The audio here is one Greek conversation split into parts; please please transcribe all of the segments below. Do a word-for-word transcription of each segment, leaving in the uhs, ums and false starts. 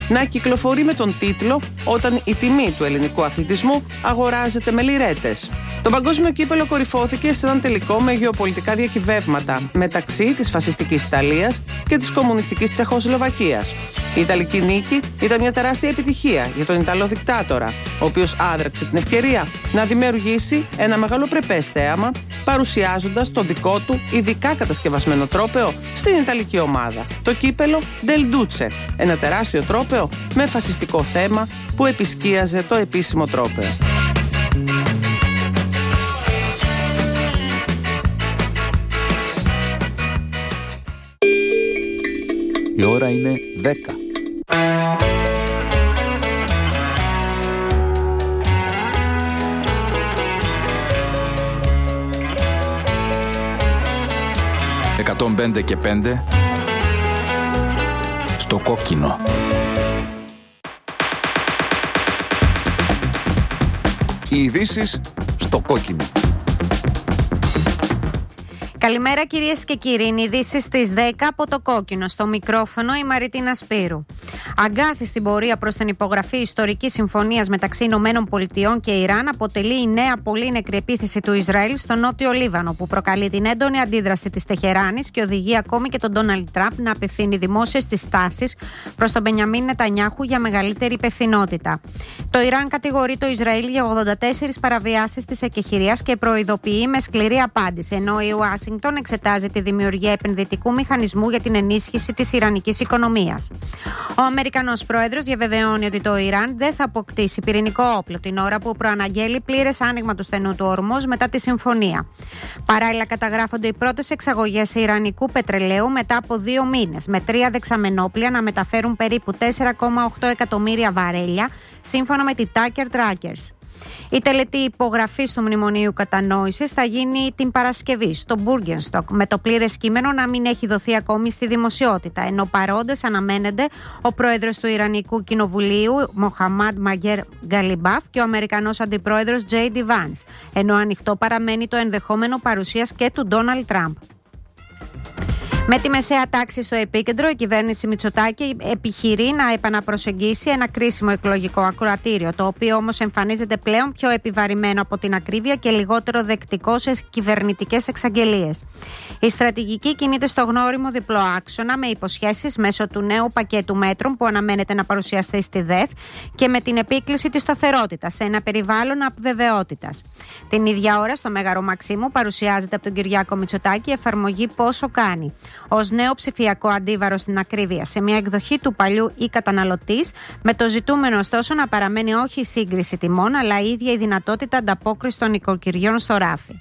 να κυκλοφορεί με τον τίτλο «Όταν η τιμή του ελληνικού αθλητισμού αγοράζεται με λιρέτες». Το παγκόσμιο κύπελο κορυφώθηκε σε έναν τελικό με γεωπολιτικά διακυβεύματα μεταξύ της φασιστικής Ιταλίας και της κομμουνιστικής Τσεχοσλοβακίας. Η Ιταλική νίκη ήταν μια τεράστια επιτυχία για τον Ιταλό δικτάτορα, ο οποίος άδραξε την ευκαιρία να δημιουργήσει ένα μεγαλοπρεπές θέαμα, παρουσιάζοντας το δικό του ειδικά κατασκευασμένο τρόπαιο στην Ιταλική ομάδα, το κύπελο Del Duce, ένα τεράστιο τρόπαιο με φασιστικό θέμα που επισκίαζε το επίσημο τρόπαιο. Η ώρα είναι δέκα. εκατόν πέντε και πέντε στο κόκκινο. Οι ειδήσεις στο κόκκινο. Καλημέρα κυρίες και κύριοι, είναι ειδήσεις στις δέκα από το κόκκινο. Στο μικρόφωνο η Μαριτίνα Σπύρου. Αγκάθι στην πορεία προς την υπογραφή ιστορικής συμφωνίας μεταξύ Ηνωμένων Πολιτειών και Ιράν αποτελεί η νέα πολύ νεκρή επίθεση του Ισραήλ στο νότιο Λίβανο, που προκαλεί την έντονη αντίδραση της Τεχεράνης και οδηγεί ακόμη και τον Ντόναλντ Τραμπ να απευθύνει δημόσιες τις στάσεις προς τον Μπενιαμίν Νετανιάχου για μεγαλύτερη υπευθυνότητα. Το Ιράν κατηγορεί το Ισραήλ για ογδόντα τέσσερις παραβιάσεις της εκεχηρίας και προειδοποιεί με σκληρή απάντηση, ενώ η Ουάσιγκτον εξετάζει τη δημιουργία επενδυτικού μηχανισμού για την ενίσχυση της ιρανικής οικονομίας. Ο Αμερικανός πρόεδρος διαβεβαιώνει ότι το Ιράν δεν θα αποκτήσει πυρηνικό όπλο την ώρα που προαναγγέλει πλήρες άνοιγμα του στενού του Ορμούζ μετά τη συμφωνία. Παράλληλα, καταγράφονται οι πρώτες εξαγωγές ιρανικού πετρελαίου μετά από δύο μήνες, με τρία δεξαμενόπλια να μεταφέρουν περίπου τέσσερα κόμμα οκτώ εκατομμύρια βαρέλια, σύμφωνα με τη Tucker Trackers. Η τελετή υπογραφής του Μνημονίου Κατανόησης θα γίνει την Παρασκευή στο Μπούργενστοκ, με το πλήρες κείμενο να μην έχει δοθεί ακόμη στη δημοσιότητα, ενώ παρόντες αναμένεται ο πρόεδρος του Ιρανικού Κοινοβουλίου Μοχαμάντ Μαγέρ Γκαλιμπάφ και ο Αμερικανός αντιπρόεδρος Τζέι Ντι Βάνς, ενώ ανοιχτό παραμένει το ενδεχόμενο παρουσίας και του Ντόναλντ Τραμπ. Με τη μεσαία τάξη στο επίκεντρο, η κυβέρνηση Μητσοτάκη επιχειρεί να επαναπροσεγγίσει ένα κρίσιμο εκλογικό ακροατήριο, το οποίο όμως εμφανίζεται πλέον πιο επιβαρημένο από την ακρίβεια και λιγότερο δεκτικό σε κυβερνητικές εξαγγελίες. Η στρατηγική κινείται στο γνώριμο διπλό άξονα, με υποσχέσεις μέσω του νέου πακέτου μέτρων που αναμένεται να παρουσιαστεί στη ΔΕΘ και με την επίκληση της σταθερότητας σε ένα περιβάλλον αβεβαιότητας. Την ίδια ώρα, στο Μέγαρο Μαξίμου, παρουσιάζεται από τον Κυριάκο Μητσοτάκη εφαρμογή Πόσο Κάνει, ως νέο ψηφιακό αντίβαρο στην ακρίβεια, σε μια εκδοχή του παλιού ή καταναλωτής, με το ζητούμενο ωστόσο να παραμένει όχι η σύγκριση τιμών, αλλά η ίδια η δυνατότητα ανταπόκρισης των οικοκυριών στο ράφι.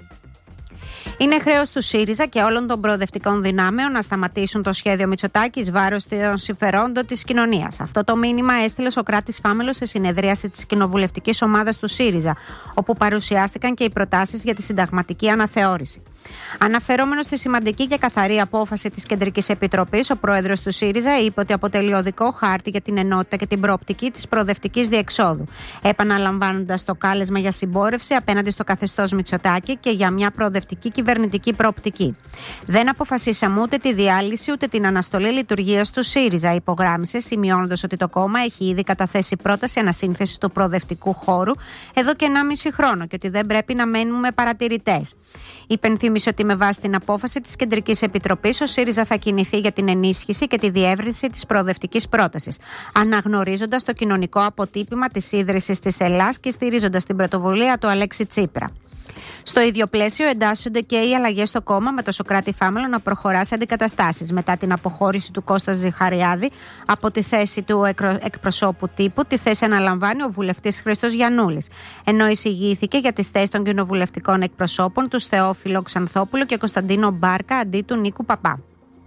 Είναι χρέος του ΣΥΡΙΖΑ και όλων των προοδευτικών δυνάμεων να σταματήσουν το σχέδιο Μητσοτάκη εις βάρος των συμφερόντων της κοινωνίας. Αυτό το μήνυμα έστειλε ο Σωκράτης Φάμελος στη συνεδρίαση της κοινοβουλευτικής ομάδας του ΣΥΡΙΖΑ, όπου παρουσιάστηκαν και οι προτάσεις για τη συνταγματική αναθεώρηση. Αναφερόμενος στη σημαντική και καθαρή απόφαση της Κεντρικής Επιτροπής, ο πρόεδρος του ΣΥΡΙΖΑ είπε ότι αποτελεί οδικό χάρτη για την ενότητα και την προοπτική της προοδευτικής διεξόδου, επαναλαμβάνοντας το κάλεσμα για συμπόρευση απέναντι στο καθεστώς Μητσοτάκη και για μια προοδευτική κυβερνητική προοπτική. Δεν αποφασίσαμε ούτε τη διάλυση ούτε την αναστολή λειτουργίας του ΣΥΡΙΖΑ, υπογράμμισε, σημειώνοντας ότι το κόμμα έχει ήδη καταθέσει πρόταση ανασύνθεσης του προοδευτικού χώρου εδώ και ενάμιση χρόνο και ότι δεν πρέπει να μένουμε παρατηρητές. Υπενθύμησε ότι με βάση την απόφαση της Κεντρικής Επιτροπής, ο ΣΥΡΙΖΑ θα κινηθεί για την ενίσχυση και τη διεύρυνση της προοδευτικής πρότασης, αναγνωρίζοντας το κοινωνικό αποτύπωμα της ίδρυσης της Ελλάς και στηρίζοντας την πρωτοβουλία του Αλέξη Τσίπρα. Στο ίδιο πλαίσιο εντάσσονται και οι αλλαγές στο κόμμα, με το Σωκράτη Φάμελο να προχωρά σε αντικαταστάσεις μετά την αποχώρηση του Κώστα Ζιχαριάδη από τη θέση του εκπροσώπου τύπου. Τη θέση αναλαμβάνει ο βουλευτής Χρήστος Γιαννούλης, ενώ εισηγήθηκε για τις θέσεις των κοινοβουλευτικών εκπροσώπων του Θεόφιλο Ξανθόπουλο και Κωνσταντίνο Μπάρκα αντί του Νίκου Παπά.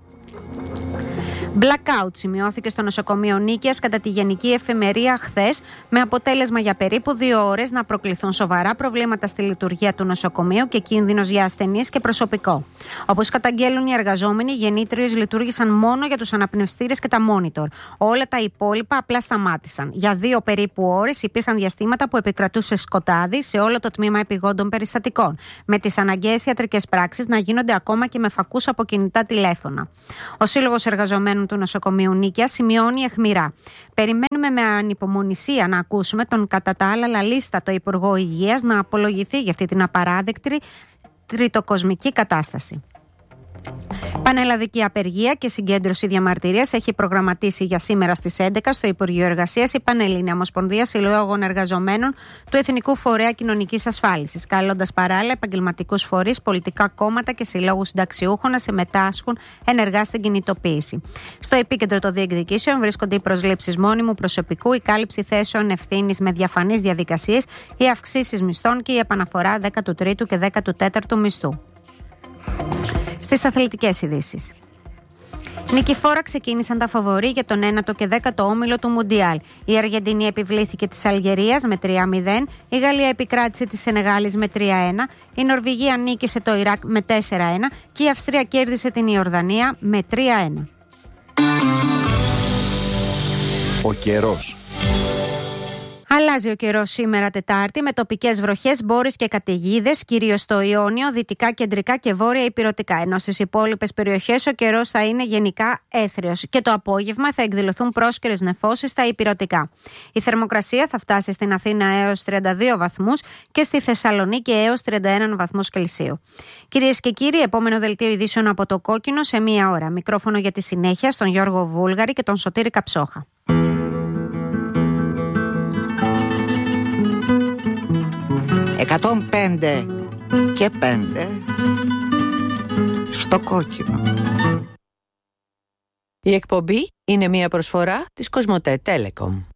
Blackout σημειώθηκε στο νοσοκομείο Νίκαιας κατά τη γενική εφημερία χθες, με αποτέλεσμα για περίπου δύο ώρες να προκληθούν σοβαρά προβλήματα στη λειτουργία του νοσοκομείου και κίνδυνος για ασθενείς και προσωπικό. Όπως καταγγέλουν οι εργαζόμενοι, οι γεννήτριες λειτουργήσαν μόνο για τους αναπνευστήρες και τα monitor. Όλα τα υπόλοιπα απλά σταμάτησαν. Για δύο περίπου ώρες υπήρχαν διαστήματα που επικρατούσε σκοτάδι σε όλο το τμήμα επιγόντων περιστατικών, με τις αναγκαίες ιατρικές πράξεις να γίνονται ακόμα και με φακούς από κινητά τηλέφωνα. Ο Σύλλογος Εργαζομένων παθογένου του νοσοκομείου Νίκαια σημειώνει αιχμηρά. Περιμένουμε με ανυπομονησία να ακούσουμε τον κατά τα άλλα λαλίστατο Υπουργό Υγείας να απολογηθεί για αυτή την απαράδεκτη τριτοκοσμική κατάσταση. Πανελλαδική απεργία και συγκέντρωση διαμαρτυρίας έχει προγραμματίσει για σήμερα στις έντεκα στο Υπουργείο Εργασίας η Πανελλήνια Ομοσπονδία Συλλόγων Εργαζομένων του Εθνικού Φορέα Κοινωνικής Ασφάλισης, καλώντας παράλληλα επαγγελματικούς φορείς, πολιτικά κόμματα και συλλόγους συνταξιούχων να συμμετάσχουν ενεργά στην κινητοποίηση. Στο επίκεντρο των διεκδικήσεων βρίσκονται οι προσλήψεις μόνιμου προσωπικού, η κάλυψη θέσεων ευθύνης με διαφανείς διαδικασίες, οι αυξήσεις μισθών και η επαναφορά δέκατου τρίτου και δέκατου τέταρτου μισθού. Στις αθλητικές ειδήσεις. Νικηφόρα ξεκίνησαν τα φαβορί για τον ένατο και δέκατο όμιλο του Μουντιάλ. Η Αργεντινή επιβλήθηκε της Αλγερίας με τρία μηδέν, η Γαλλία επικράτησε της Σενεγάλης με τρία ένα, η Νορβηγία νίκησε το Ιράκ με τέσσερα ένα και η Αυστρία κέρδισε την Ιορδανία με τρία ένα. Ο καιρός. Αλλάζει ο καιρός σήμερα Τετάρτη με τοπικές βροχές, μπόρεις και καταιγίδες, κυρίως στο Ιόνιο, δυτικά, κεντρικά και βόρεια υπηρετικά. Ενώ στις υπόλοιπες περιοχές ο καιρός θα είναι γενικά έθριος και το απόγευμα θα εκδηλωθούν πρόσκαιρες νεφώσεις στα υπηρετικά. Η θερμοκρασία θα φτάσει στην Αθήνα έως τριάντα δύο βαθμούς και στη Θεσσαλονίκη έως τριάντα ένα βαθμούς Κελσίου. Κυρίες και κύριοι, επόμενο δελτίο ειδήσεων από το Κόκκινο σε μία ώρα. Μικρόφωνο για τη συνέχεια στον Γιώργο Βούλγαρη και τον Σωτήρη Καψόχα. εκατόν πέντε και πέντε στο Κόκκινο. Η εκπομπή είναι μια προσφορά της Κοσμοτέ Telecom.